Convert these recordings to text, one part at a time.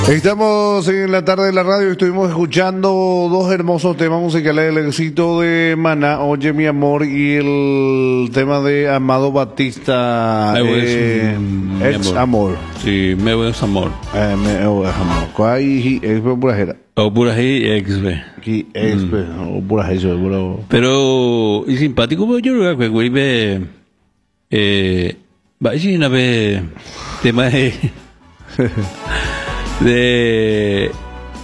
Estamos en la tarde de la radio, estuvimos escuchando dos hermosos temas musicales del éxito de Maná, Oye mi amor, y el tema de Amado Batista, Ex Amor. Sí, meu ex amor. Meu ex amor. ¿Cuál es burajera? O por ahí ex ve. Aquí ex, o burajera, bro. Pero y simpático, pues yo creo que güey ve va a ver tema de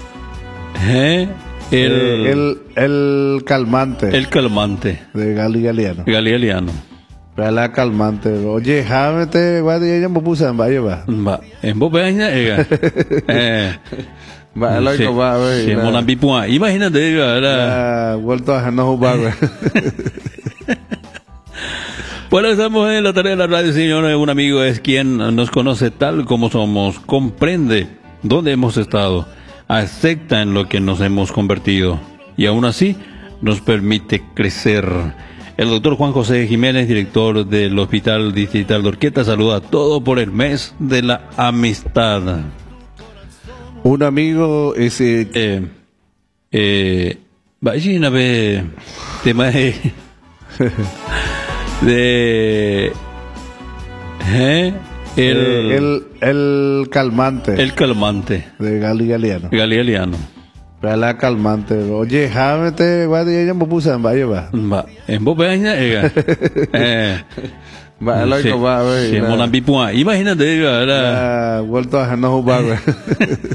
el calmante. El calmante. De Gali Galeano. Gali Galeano. La calmante. Oye, jámete, guarda, ella me puso en vaya, va. Va, en vos veas, Va, loco, va, güey. Sí, Monambipuá. Imagínate, era. Vuelto a no jugar, güey. Bueno, estamos en la tarea de la radio, señores. Un amigo es quien nos conoce tal como somos, comprende dónde hemos estado, acepta en lo que nos hemos convertido y aún así nos permite crecer. El doctor Juan José Jiménez, director del Hospital Distrital de Orqueta, saluda a todo por el mes de la amistad. Un amigo es va a decir una vez tema de el calmante. El calmante. De Gali Galeano. Gali Galeano. La calmante. Oye, jámete, guarda, ella me puso en vaya, va. Va, en vos veas, va, loco, va, güey. Sí, Monambipuá. Imagínate, era. Vuelto a no jugar, güey.